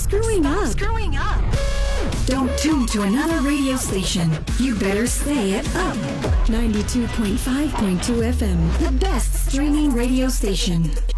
screwing up. Don't tune to another radio station. You better stay at Up 92.5.2 FM, the best streaming radio station.